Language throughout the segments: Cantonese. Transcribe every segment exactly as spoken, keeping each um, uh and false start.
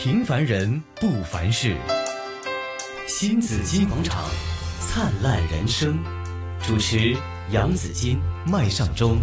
平凡人不凡事。新紫金广场，灿烂人生。主持杨紫金、麦尚中。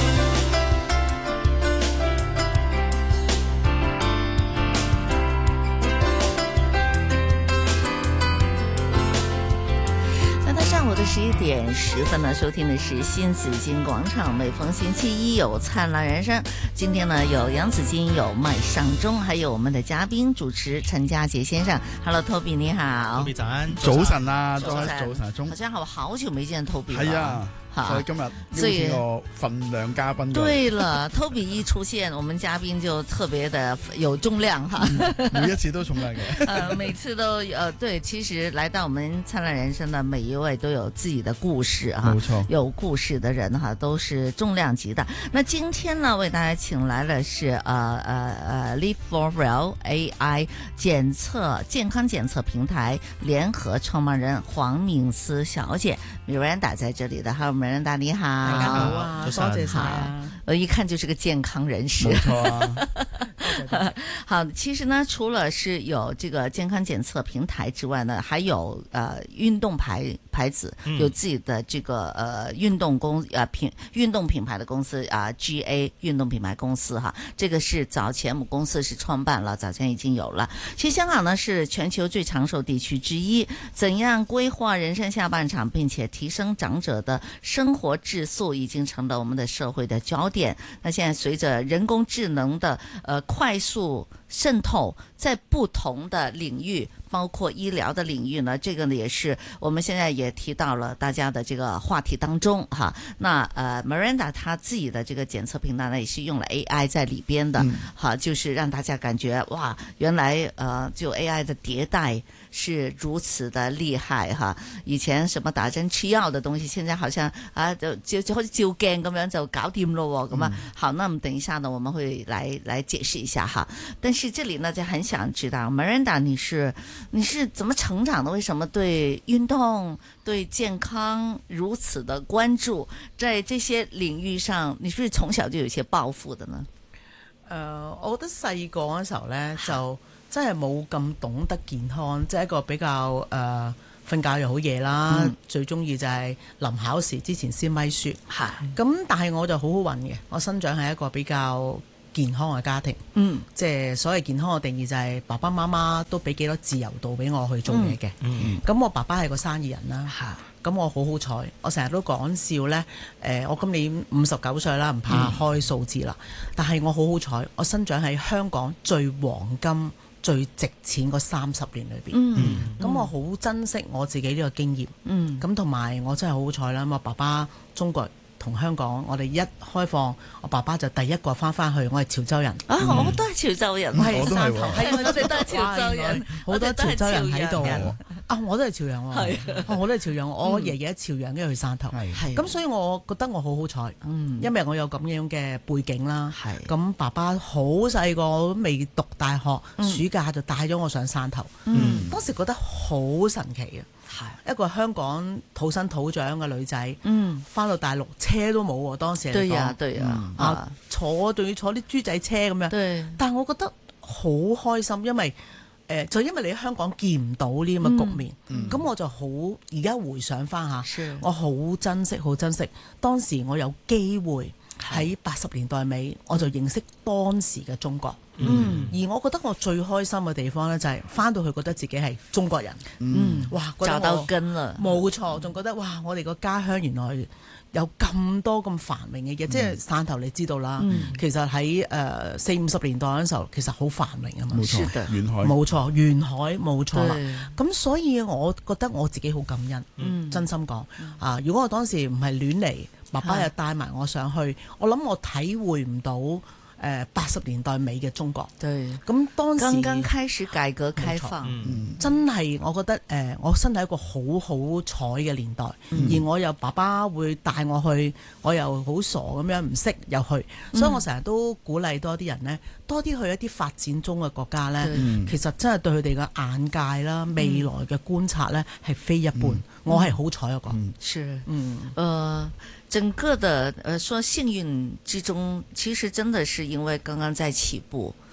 十一点十分呢，收听的是新紫金广场。每逢星期一有灿烂人生，今天呢有杨紫金，有麦尚中，还有我们的嘉賓主持陳家傑先生。Hello Toby 你好。 Toby 早安。 早晨啊， 早晨早晨中。 好像好好久沒見 Toby 了。 係啊。所以今日邀請個份量嘉賓。 對了，Toby 一出現，我們嘉賓就特別的有重量哈、 嗯。每一次都重量嘅。 呃，每次都呃對，其實來到我們燦爛人生的每一位都有自己的故事哈。 冇錯。 有故事的人哈，都是重量級的。那今天呢，為大家請來的是呃呃呃 Live for Well A I 檢測健康檢測平台聯合創辦人黃敏思小姐 Miranda 在這裡的哈。Miranda 你好， 大家好啊， 多謝晒啊！ 我一看就是個健康人士。 冇錯啊。 好，其實呢，除了是有這個健康檢測平台之外呢，還有呃運動牌牌子，有自己的這個呃運動公呃品運動品牌的公司啊、呃、G A 運動品牌公司哈，這個是早前母公司是創辦了，早前已經有了。其實香港呢是全球最長壽地區之一，怎樣規劃人生下半場，並且提升長者的生活質素，已經成了我們的社會的焦點。那現在隨着人工智能的呃快速滲透，在不同的領域，包括醫療的領域呢，這個呢也是我們現在也提到了大家的這個話題當中哈。那呃 Miranda 她自己的這個檢測平台呢，也是用了 A I 在裡邊的，嗯、哈，就是讓大家感覺哇，原來呃就 A I 的迭代是如此的厲害哈。以前什麼打針吃藥的東西，現在好像啊就就就好似照鏡咁樣就搞掂咯咁啊。好，那麼等一下呢，我們會來來解釋一下哈。但是這裡呢就很想知道 Miranda 你是你是怎麼成長的？為什麼對運動對健康如此的關注？在這些領域上，你是不是從小就有一些抱負的呢？ 誒、呃，我覺得細個嗰時候呢，就真係冇咁懂得健康，即係一個比較誒瞓、呃、覺又好夜啦，嗯、最中意就係臨考試之前先咪書。係咁，但係我就好好運嘅，我生長係一個比較健康嘅家庭，嗯，即係所謂健康嘅定義就係爸爸媽媽都俾幾多自由度俾我去做嘢嘅，嗯，咁我爸爸係個生意人啦，咁我好好彩，我成日都講笑呢，誒，我今年五十九歲啦，唔怕開數字啦，嗯、但係我好好彩，我生長喺香港最黃金、最值錢嗰三十年裏邊，嗯，咁我好珍惜我自己呢個經驗，嗯，咁同埋我真係好好彩啦，我爸爸中國同香港，我哋一開放，我爸爸就第一個翻翻去，我係潮州人。啊， 嗯、我都係潮州人， 我係汕頭， 係我哋都係潮州人， 好多潮州人喺度。啊，我都係潮陽喎， 係， 我都係潮陽，我爺爺喺潮陽，跟住去汕頭，係，咁所以我覺得我好好彩，嗯，因為我有咁樣嘅背景啦，係，咁爸爸好細個，我都未讀大學，暑假就帶咗我上汕頭，嗯，當時覺得好神奇啊！一個香港土生土長嘅女仔，嗯，翻到大陸車都冇喎，當時嚟講， 對呀對呀，嗯、 啊坐仲要坐啲豬仔車咁樣，對，但係我覺得好開心，因為誒、呃、就因為你喺香港見唔到呢啲咁嘅局面，咁、嗯嗯、我就好而家回想翻下，是我好珍惜好珍惜當時我有機會喺八十年代尾，我就認識當時嘅中國。嗯，而我覺得我最開心嘅地方咧，就係翻到去覺得自己係中國人。嗯，哇， 找到根啦， 冇錯，仲覺得哇，我哋個家鄉原來有咁多咁繁榮嘅嘢，即係汕頭你知道啦。其實喺誒四五十年代嗰陣時候，其實好繁榮啊嘛。 冇錯，沿海冇錯，沿海冇錯啦。咁所以我覺得我自己好感恩。嗯，真心講啊，如果我當時唔係亂嚟，爸爸又帶埋我上去，我諗我體會唔到。誒八十年代尾嘅中國，對，咁當時剛剛開始改革開放， 嗯、真係我覺得誒、呃，我身喺一個好好彩嘅年代，嗯、而我又爸爸會帶我去，我又好傻咁樣唔識又去，所以我成日都鼓勵多啲人呢，多啲去一啲發展中嘅國家呢，嗯、其實真係對佢哋嘅眼界啦、未來嘅觀察呢係非一般。嗯、我係好彩一個， 嗯，是，嗯，呃。整個的呃說幸運之中，其實真的是因為剛剛在起步，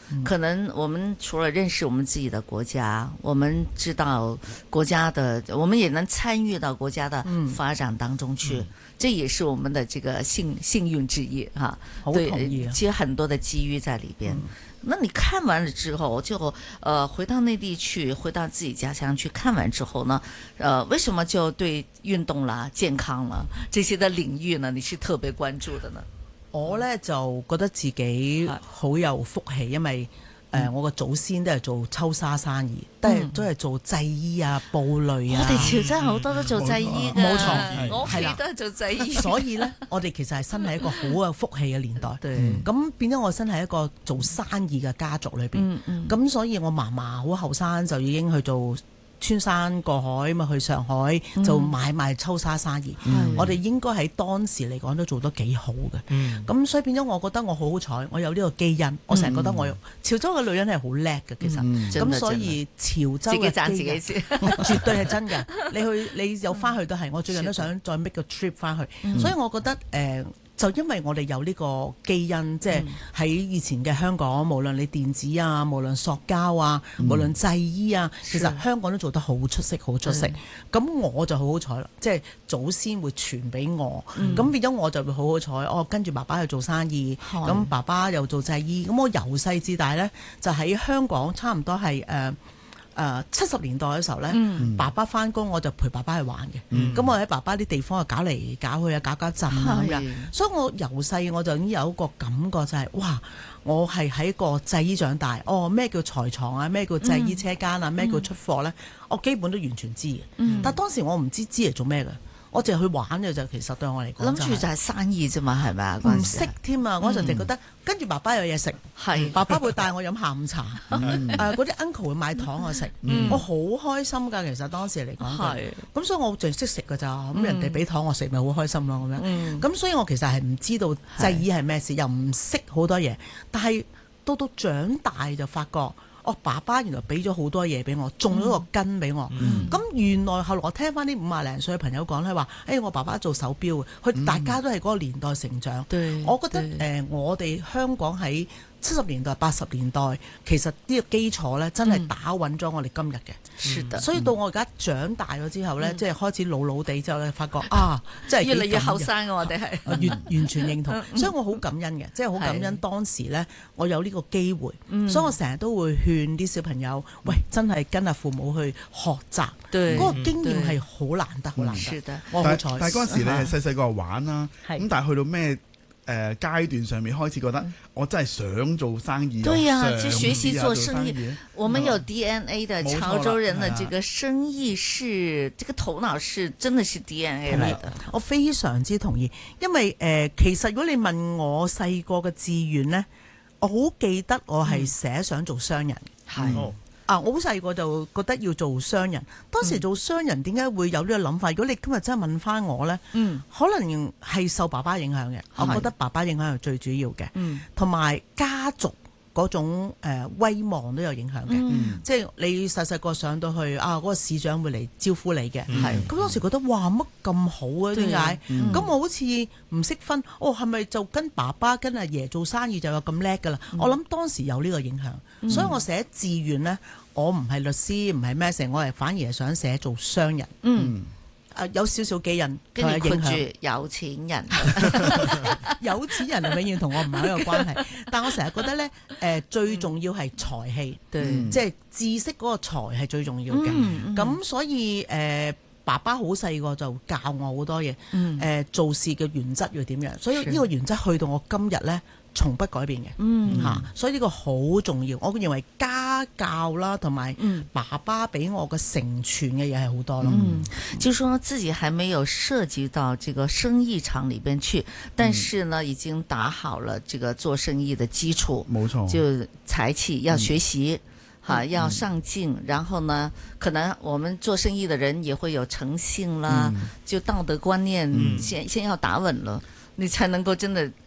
嗯、可能我們除了認識我們自己的國家，我們知道國家的，我們也能參與到國家的發展當中去，嗯、這也是我們的這個幸幸運之一哈。 好同意啊， 其實很多的機遇在裏邊。嗯、那你看完了之後，就呃回到內地去，回到自己家鄉去看完之後呢，呃為什麼就對運動啦、健康啦這些的領域呢，你是特別關注的呢？ 我咧就覺得自己好有福氣，因為誒、嗯呃、我個祖先都係做抽紗生意，都係都係做製衣啊、布類啊。 我哋潮州好多都做製衣㗎， 冇錯， 我屋企都係做製衣。 所以咧，我哋其實係生喺一個好有福氣嘅年代。咁對變咗我生喺一個做生意嘅家族裏邊。咁、嗯嗯、所以我嫲嫲好後生就已經去做。穿山過海嘛，去上海就買賣抽紗生意。嗯、我哋應該喺當時嚟講都做得幾好嘅。咁、嗯、所以變咗，我覺得我好好彩，我有呢個基因。嗯、我成日覺得我潮州嘅女人係好叻嘅，其實。咁、嗯、所以潮州嘅基因自己讚自己絕對係真嘅。你去你有翻去都係。我最近都想再 make 個 trip 翻去。嗯、所以我覺得誒。呃就因為我哋有呢個基因，即係喺以前嘅香港，無論你電子啊，無論塑膠啊，嗯、無論製衣啊，其實香港都做得好出色，好出色。咁、嗯、我就好好彩啦，即係祖先會傳俾我，咁、嗯、變咗我就會好好彩。我跟住爸爸去做生意，咁、嗯、爸爸又做製衣，咁我由細至大呢，就喺香港差唔多係誒。呃誒七十年代嘅時候咧，嗯、爸爸翻工我就陪爸爸去玩嘅。咁、嗯、我喺爸爸啲地方啊搞嚟搞去啊，搞搞震啊咁樣。是所以我由細我就已經有一個感覺就係、是，哇！我係喺個製衣長大。哦，咩叫裁廠啊？咩叫製衣車間啊？咩、嗯、叫出貨咧？我基本都完全知嘅。嗯、但係當時我唔知知嚟做咩嘅。我淨係去玩嘅就，其實對我嚟講，諗住就係生意啫嘛，係咪啊？唔識添啊！我嗰陣就覺得跟住爸爸有嘢食，係爸爸會帶我飲下午茶，誒嗰啲 uncle 會買糖我食，我好開心㗎。其實當時嚟講，係咁，所以我淨係識食㗎咋。咁人哋俾糖我食，咪好開心咯咁樣。咁所以我其實係唔知道製衣係咩事，又唔識好多嘢。但係到到長大就發覺。我爸爸原來俾咗好多嘢俾我，種咗個根俾我。咁、嗯、原來後來我聽翻啲五廿零歲嘅朋友講咧，話誒、欸、我爸爸做手錶嘅，佢、嗯、大家都係嗰個年代成長。對我覺得誒、呃，我哋香港喺七十年代、八十年代，其實呢個基礎咧，真係打穩咗我哋今日嘅。是的，所以到我而家長大咗之後咧，嗯、即係開始老老地之後咧，發覺啊，即係越嚟越後生嘅我哋係， 越完全認同。所以我好感恩嘅，即係好感恩當時咧，我有呢個機會。嗯、所以我成日都會勸啲小朋友，喂，真係跟阿父母去學習，嗰對個經驗係好難得，好難得。 的我好彩。 但係嗰陣時你係細細個玩啦，咁的但係去到咩？誒、呃、階段上面開始覺得我真係想做生意， 對呀、啊， 就學習做生意。生意我們有 D N A 的潮州人的這個生意是，這個頭腦是真的是 D N A 嚟的。 我非常之同意，因為誒、呃、其實如果你問我細個嘅志願呢，我好記得我係寫想做商人，係、嗯。嗯啊！我好細個就覺得要做商人，當時做商人點解會有呢個諗法？如果你今日真係問翻我呢，嗯、可能係受爸爸影響嘅。我覺得爸爸影響係最主要嘅，同埋、嗯、家族嗰種、呃、威望都有影響嘅。嗯、即係你細細個上到去啊，嗰、嗰個市長會嚟招呼你嘅。咁、嗯、當時覺得哇，乜咁好啊？點解？咁、嗯、我好似唔識分，哦係咪就跟爸爸跟阿爺做生意就有咁叻㗎啦？嗯、我諗當時有呢個影響。嗯、所以我寫志願呢，我唔係律師，唔係咩成，我係反而係想寫做商人。嗯，啊有少少基因， 跟住括住有錢人， 有錢人永遠同我唔係一個關係。但我成日覺得呢，誒、呃、最重要係財氣，嗯、即係知識嗰個財係最重要嘅。咁、嗯嗯、所以誒、呃，爸爸好細個就教我好多嘢，誒、嗯呃、做事嘅原則要點樣。所以呢個原則去到我今日呢，從不改變嘅，嚇、嗯啊，所以呢個好重要。我認為家教啦，同埋爸爸俾我嘅承傳嘅嘢係好多咯。 嗯，就說自己還沒有涉及到這個生意場裏邊去，但是呢，已經打好了這個做生意的基礎。冇錯，就才氣要學習，哈、嗯啊，要上進。嗯、然後呢，可能我們做生意的人也會有誠信啦，嗯、就道德觀念先、嗯、先要打穩了，你才能夠真的。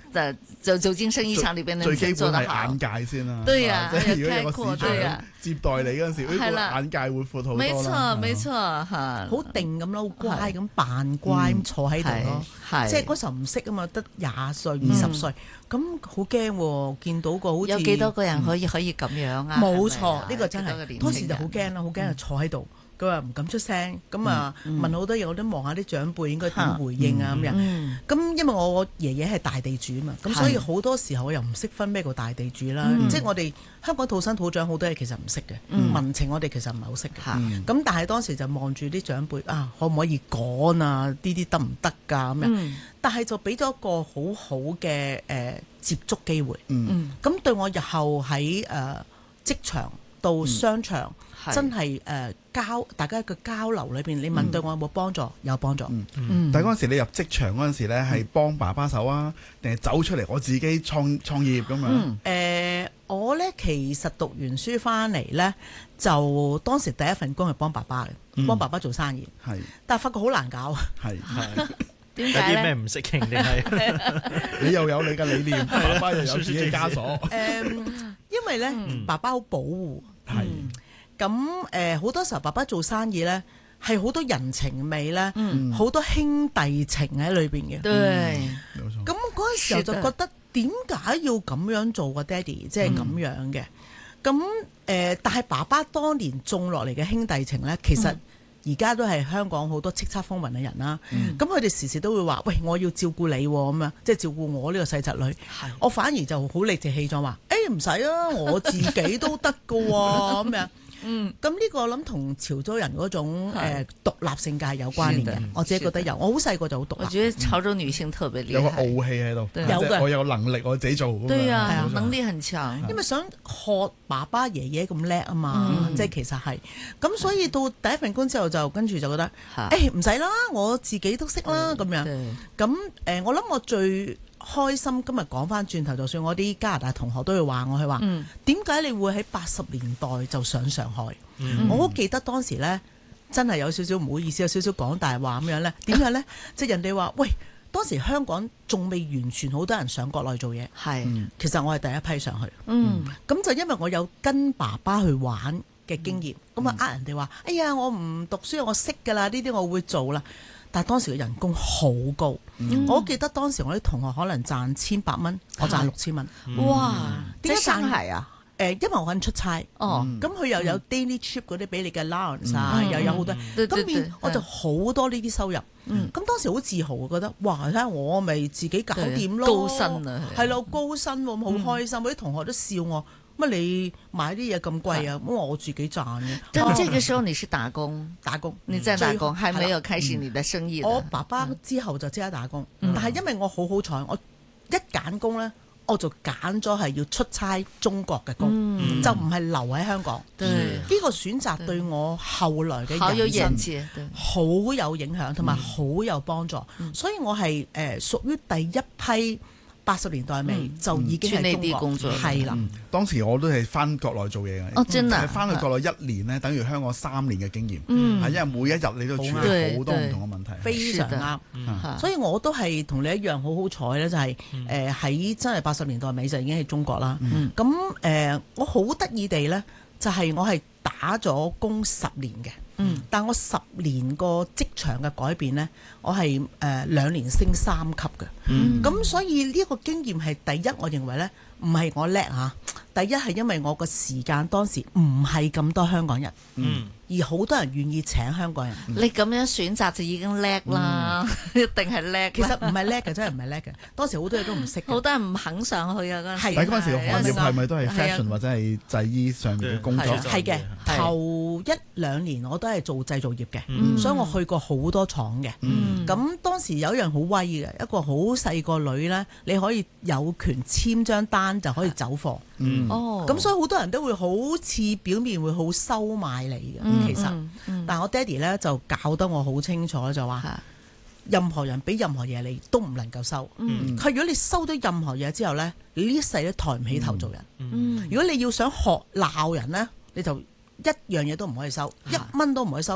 的就走進生意場裏邊能最基做得本係好眼。界先啦。 對呀即係如果有開闊個市對呀場接待你嗰陣時，誒個係啦眼界會闊好多啦。 沒錯，沒錯，嚇， 好定咁咯，好乖咁扮乖咁坐喺度咯。 係即係嗰時候唔識啊嘛，得廿歲二十歲，咁好驚喎，見到個好似有幾多個人可以可以咁樣啊？ 冇係咪啊錯，呢個真係幾多個年輕當時就好人驚啦，好驚就坐喺度。佢話唔敢出聲，咁啊問好多嘢，我都望下啲長輩應該點回應啊咁樣。 嗯咁因為我爺爺係大地主嘛，咁所以好多時候我又唔識分咩叫大地主啦。即係我哋香港土生土長好多嘢其實唔識嘅，民情我哋其實唔係好識嘅。 嚇咁但係當時就望住啲長輩啊，可唔可以趕啊？呢啲得唔得㗎咁樣？ 嗯但係就俾咗一個好好嘅誒接觸機會。 嗯咁對我日後喺誒職場到商場， 係真係誒交大家嘅交流裏邊，你問對我有冇幫助？有幫助。 嗯但係嗰陣時你入職場嗰陣時咧，係幫爸爸手啊，定係走出嚟我自己創創業咁樣？ 嗯誒、我咧其實讀完書翻嚟咧，就當時第一份工係幫爸爸嘅，幫爸爸做生意， 係但係發覺好難搞。 係係有點解咧？ 啲咩唔適應定係你又有你嘅理念，爸爸又有自己嘅枷鎖， 誒、因為咧、爸爸好保護， 係咁誒好多時候爸爸做生意咧係好多人情味咧，好、 嗯多兄弟情喺裏邊嘅。 對， 冇錯。 咁嗰陣時候就覺得點解要咁樣做個爹哋，即係咁樣嘅。咁誒、呃但係爸爸當年種落嚟嘅兄弟情咧，其實而家都係香港好多叱咤風雲嘅人啦。咁佢哋時時都會話：喂，我要照顧你咁樣，即係照顧我呢個細侄女。我反而就好理直氣壯話：誒唔使啊，我自己都得噶喎咁樣。嗯，咁呢個我諗同潮州人嗰種誒獨立性格係有關聯嘅是的。 我自己覺得有，我好細個就好獨立。 我覺得潮州女性特別厲害。 有個傲氣喺度， 對即係有嘅我有能力我自己做。 對係啊啊，能力很強。 因為想學爸爸爺爺咁叻啊嘛， 嗯即係其實係咁，所以到第一份工之後就跟住就覺得， 嚇誒唔使啦，我自己都識啦咁樣。 對咁誒、呃我諗我最開心今日講翻轉頭，就算我啲加拿大同學都會話我，佢話嗯點解你會喺八十年代就上上海？ 嗯我好記得當時呢，真係有少少唔好意思，有少少講大話咁樣呢。點解呢？即係人哋話喂，當時香港仲未完全好多人上國內做嘢， 係其實我係第一批上去。 嗯咁就因為我有跟爸爸去玩嘅經驗，咁啊呃人哋話：哎呀，我唔讀書，我識㗎啦，呢啲我會做啦。但係當時嘅人工好高，我記得當時我啲同學可能賺千八蚊，我賺六千蚊。 哇！ 點解即係上海啊？ 誒，因為我揾出差， 哦， 咁佢又有 daily trip 嗰啲俾你嘅 allowance 啊， 嗯又有好多， 對對對咁變我就好多呢啲收入。咁當時好自豪，覺得哇！睇下我咪自己搞掂咯， 高薪啊係咯，高薪喎，咁好開心。我啲同學都笑我，乜你買啲嘢咁貴啊？咁我自己賺嘅。 但這個時候你是打工， 打工， 你在打工， 最還沒有開始你的生意的。 我爸爸之後就即刻打工，但係因為我好好彩，我一揀工咧，我就揀咗係要出差中國嘅工，就唔係留喺香港。 對呢個選擇對我後來嘅好有人生眼界，對， 好有影響，同埋好有幫助。所以我係誒屬於第一批八十年代尾就已經去內係中國地工作係啦。 當時我都係翻國內做嘢嘅。 哦，真的， 翻去國內一年咧，等於香港三年嘅經驗。 嗯係因為每一日你都處理對好多唔同嘅問題。 非常是的啱。 嚇所以我都係同你一樣好好彩咧，就係誒喺真係八十年代尾就已經喺中國啦。咁誒、呃我好得意地咧，就係、我係打咗工十年嘅。 嗯但我十年個職場嘅改變咧，我係誒、呃、兩年升三級嘅。咁、所以呢個經驗係第一，我認為咧唔係我叻嚇。第一係因為我個時間當時唔係咁多香港人， 嗯而好多人願意請香港人。 你咁樣選擇就已經叻啦，一定係叻。 其實唔係叻嘅，真係唔係叻嘅。當時好多嘢都唔識嘅。 好多人唔肯上去啊！嗰陣時係但係嗰陣時嘅行業係咪都係係啊 fashion 或者係製衣上面嘅工作？ 係啊係嘅， 係頭一兩年我都係做製造業嘅， 嗯所以我去過好多廠嘅。 嗯咁當時有一樣好威嘅，一個好細個女呢，你可以有權簽張單就可以走貨。 嗯， 哦， 咁所以好多人都會好似表面會好收買你嘅， 嗯其實。 嗯嗯但係我爹哋呢，就教得我好清楚，就話嚇任何人俾任何嘢你都唔能夠收。 嗯佢如果你收咗任何嘢之後呢，你呢一世都抬唔起頭做人。 嗯如果你要想學鬧人呢，你就一樣嘢都唔可以收，一蚊都唔可以收，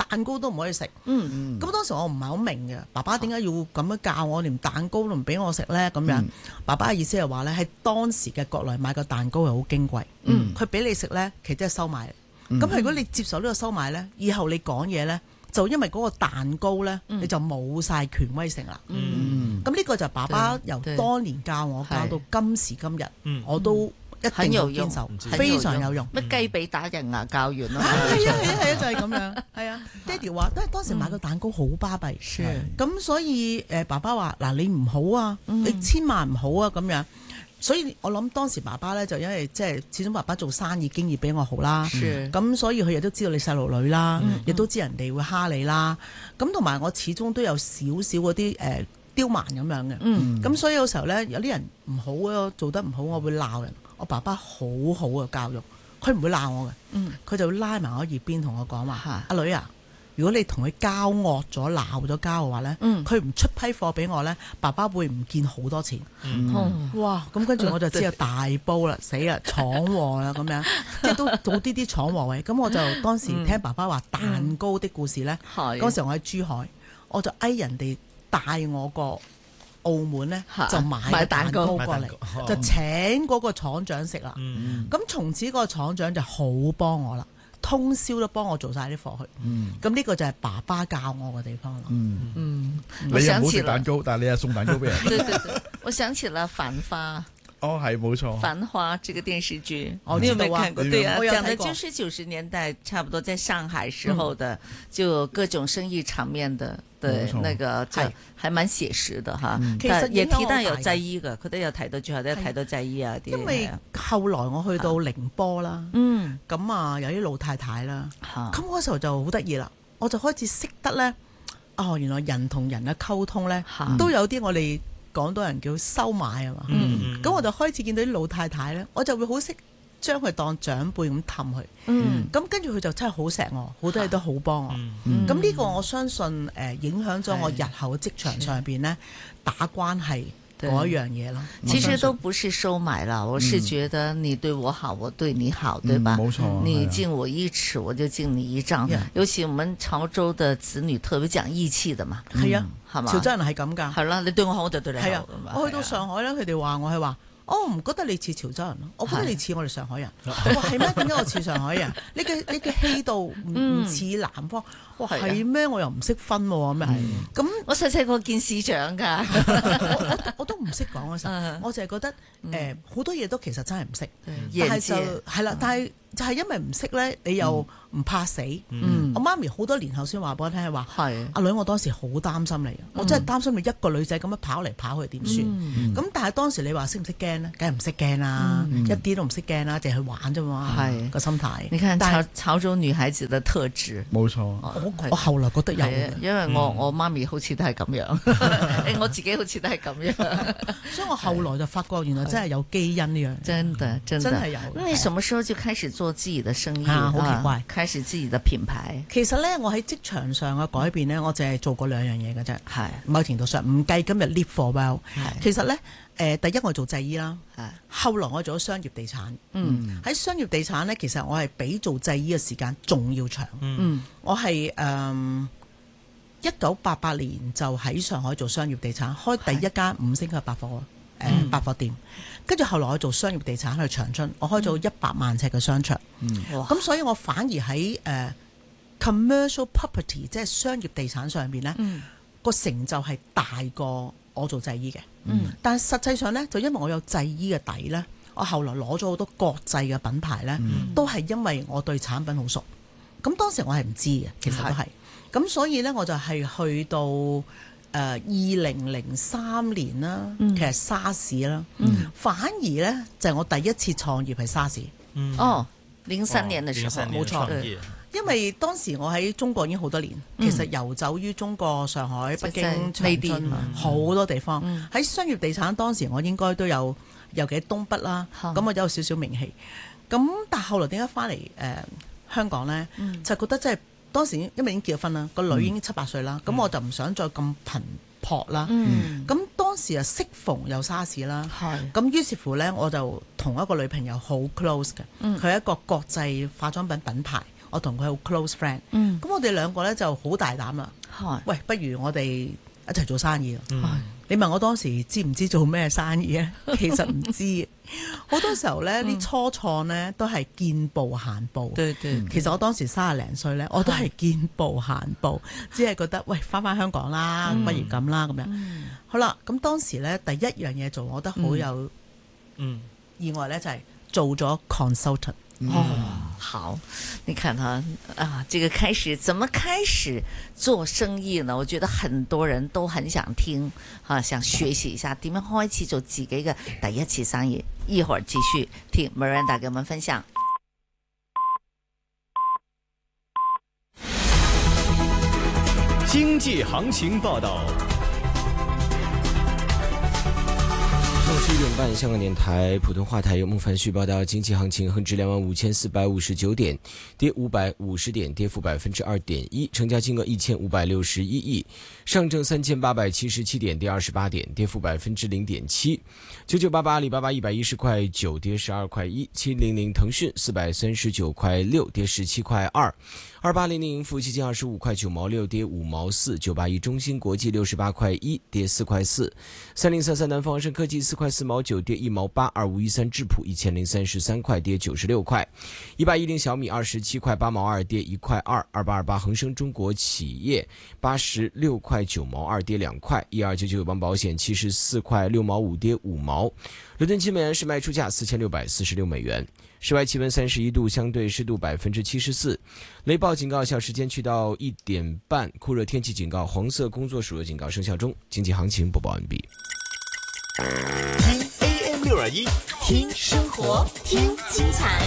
蛋糕都唔可以食。 嗯， 咁當時我唔係好明嘅，爸爸點解要咁樣教我，連蛋糕都唔俾我食咧？咁樣， 嗯爸爸嘅意思係話咧，喺當時嘅國內買個蛋糕係好矜貴， 嗯佢俾你食咧，其實即係收買。 嗯咁、如果你接受呢個收買咧，以後你講嘢咧，就因為嗰個蛋糕咧， 嗯你就冇晒權威性啦。 嗯， 咁呢個就係爸爸由對當年教我教到今時今日， 嗯我都一定要很有用堅守， 唔知非常有用。 乜雞髀打人牙教完咯， 係啊係啊係啊，就係咁樣。係啊，爹哋話，都係當時買個蛋糕好巴閉， 是咁所以誒爸爸話嗱，你唔好啊， 嗯你千萬唔好啊咁樣。所以我諗當時爸爸咧就因為即係始終爸爸做生意經驗比我好啦， 是咁所以佢亦都知道你細路女啦， 嗯亦都知人哋會蝦你啦。咁同埋我始終都有少少嗰啲誒刁蠻咁樣嘅。 嗯咁所以有時候咧，有啲人唔好啊，做得唔好，我會鬧人。我爸爸好好嘅教育，佢唔會鬧我嘅， 嗯佢就會拉埋我一邊同我講話： 嚇阿女啊，如果你同佢交惡咗、鬧咗交嘅話咧， 嗯佢唔出批貨俾我咧，爸爸會唔見好多錢。 嗯哇！咁跟住我就知有大煲啦，死啦，闖禍啦咁樣，即係都早啲啲闖禍位。咁我就當時聽爸爸話蛋糕的故事咧， 係嗰時我喺珠海，我就嗌人哋帶我過澳門咧嚇， 就買個蛋糕過嚟買蛋糕， 就請嗰個廠長食啦。 嗯咁從此嗰個廠長就好幫我啦，通宵都幫我做晒啲貨去。 嗯咁呢個就係爸爸教我嘅地方咯。 嗯， 嗯， 我你又唔好想起了食蛋糕，但係你又送蛋糕俾人。 對對對，我想起了《繁花》。 哦，係冇錯。 繁花這個電視劇， 我你有沒知道啊有看過？ 你對啊， 我有講的睇過就是九十年代差不多在上海時候的，就各種生意場面的的冇錯那個，就係還蠻寫實的哈。 其實但也影響提到有好大嘅製衣嘅，佢都有提到最後都有提到製衣啊啲。 因為後來我去到寧波啦， 嗯， 咁啊有啲老太太啦， 嚇咁嗰時候就好得意啦，我就開始識得咧，哦，原來人同人嘅溝通咧， 嚇都有啲我哋廣東人叫收買啊嘛。 嗯咁我就開始見到啲老太太咧，我就會好識將佢當長輩咁氹佢。 嗯咁跟住佢就真係好錫我，好多嘢都好幫我。 嗯咁呢個我相信誒影響咗我日後職場上邊咧打關係嗰一樣嘢咯。 其實我相信都不是收買啦，我是覺得你對我好，我對你好，對吧？ 冇錯。係啊你敬我一尺，我就敬你一丈。 Yeah 尤其我們潮州的子女特別講義氣的嘛， 係啊， 係嘛？ 潮州人係咁㗎。 係啦，你對我好我就對你好。 係啊咁嘛， 我去到係啊上海咧，佢哋話我係話，我唔覺得你似潮州人咯，我覺得係你似我哋上海人。我話係咩？點解我似上海人？你嘅你嘅氣度唔唔似南方。哇， 係啊係咩？我又唔識分喎咁樣。咁我細細個見市長㗎， 我我我都唔識講嗰時候嗯， 我就係覺得誒好多嘢都其實真係唔識，但眼係就界係啦，但係就係因為唔識咧，你又唔怕死。 嗯我媽咪好多年後先話俾我聽，係話係阿女，我當時好擔心你，我真係擔心你一個女仔咁樣跑嚟跑去點算？ 嗯咁但係當時你話識唔識驚咧？梗係唔識驚啦，一啲都唔識驚啦，淨係去玩啫嘛。 係個心態。 你看但係潮潮州女孩子的特質。 冇錯。 我係我後來覺得有係啊嘅， 因為我我媽咪好似都係咁樣，誒我自己好似都係咁樣， 所以我後來就發覺原來真係有基因呢樣嘢。 真的真的真係有嘅那你什麼時候就開始做自己的生意啊好奇怪啊開始自己的品牌？ 其實咧，我喺職場上嘅改變咧，我淨係做過兩樣嘢嘅啫。 係某程度上唔計今日 live for well， 係其實咧，誒、第一我做製衣啦， 係後來我做咗商業地產。 嗯喺商業地產咧，其實我係比做製衣嘅時間仲要長。 嗯我係誒一九八八年就喺上海做商業地產，開第一間五星級百貨誒、呃嗯百貨店。跟住後來我做商業地產去長春，我開咗一百萬尺嘅商場。 哇咁所以我反而喺誒、呃 commercial property 即係商業地產上邊咧，個、 嗯成就係大過我做製衣嘅。 嗯但係實際上咧，就因為我有製衣嘅底咧，我後來攞咗好多國際嘅品牌咧，都係因為我對產品好熟。咁當時我係唔知嘅，其實都係。咁所以咧，我就係去到誒二零零三年啦， 嗯其實沙士啦， 嗯反而咧就係我第一次創業係沙士。 嗯哦，零三年嘅時候， 零三年冇錯創業因為當時我喺中國已經好多年， 嗯其實遊走於中國、上海、北京、長內地春嘛好多地方。 嗯喺商業地產當時我應該都有，尤其喺東北啦， 嚇咁我有少少名氣。咁但係後來點解翻嚟誒香港咧？ 嗯就覺得即係當時因為已經結咗婚啦，個女已經七八歲啦，咁、我就唔想再咁頻撲啦。 嗯咁、當時啊適逢有沙士啦。 係咁於是乎咧，我就同一個女朋友好 close 嘅， 嗯佢係一個國際化妝品品牌， 我同佢好 close friend。 嗯， 咁我哋兩個咧就好大膽啦。 係喂，不如我哋一齊做生意啊！ 嗯你問我當時知唔知做咩生意咧？其實唔知。好多時候咧，啲初創咧都係見步行步。 對對， 其實我當時三十零歲咧，我都係見步行步，只係覺得喂翻返香港啦，不如咁啦咁樣。好啦，咁當時咧第一樣嘢做，我覺得好有嗯意外咧，就係做咗 consultant。 哦，好，你看他啊，這個開始怎麼開始做生意呢？我覺得很多人都很想聽，啊，想學習一下點樣開始做自己嘅第一次生意。一會兒繼續聽 Miranda 給我們分享。 經濟行情報道。 上午十一點半，香港電台普通話台由孟凡旭報道經濟行情，恒指兩萬五千四百五十九點，跌五百五十點，跌幅百分之二點一，成交金額一千五百六十一億。上證三千八百七十七點，跌二十八點，跌幅百分之零點七。九九八八阿里巴巴一百一十塊九，跌十二塊一。七零零騰訊四百三十九塊六，跌十七塊二。二八零零盈富基金二十五塊九毛六，跌五毛四。九八一中芯國際六十八塊一，跌四塊四。三零三三南方恒生科技四塊四毛九，跌一毛八。二五一三智普一千零三十三塊，跌九十六塊。一八一零小米二十七塊八毛二，跌一塊二。二八二八恒生中國企業八十六塊九毛二，跌兩塊。一二九九友邦保險七十四塊六毛五，跌五毛。倫敦金美元是賣出價四千六百四十六美元。室外氣溫三十一度，相對濕度百分之七十四。雷暴警告有效時間去到一點半，酷熱天氣警告、黃色工作暑熱警告生效中。經濟行情播報完畢。 聽 A M 六二一，聽生活，聽精彩，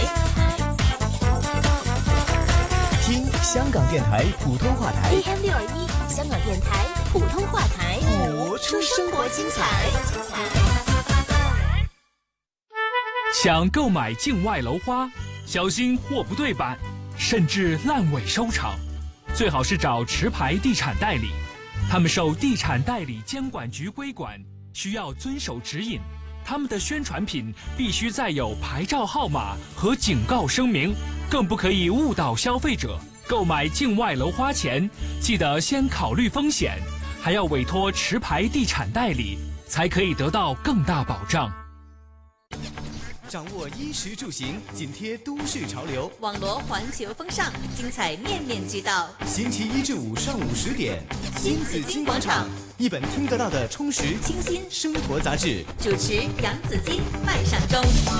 聽香港電台普通話台 A M 六二一，香港電台普通話台， 播出生活精彩。 想購買境外樓花，小心貨不對版，甚至爛尾收場，最好是找持牌地產代理，他們受地產代理監管局規管，需要遵守指引。他們的宣傳品必須載有牌照號碼和警告聲明，更不可以誤導消費者。購買境外樓花前，記得先考慮風險，還要委託持牌地產代理，才可以得到更大保障。 掌握衣食住行，緊貼都市潮流， 網羅環球風尚，精彩面面俱到。 星期一至五上午十點，新紫荊廣場，一本聽得到的充實清新生活雜誌， 主持楊紫荊麥尚中。